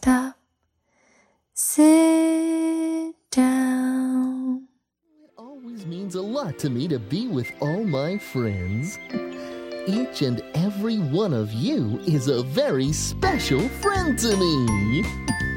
stop. Sit down. It always means a lot to me to be with all my friends. Each and every one of you is a very special friend to me.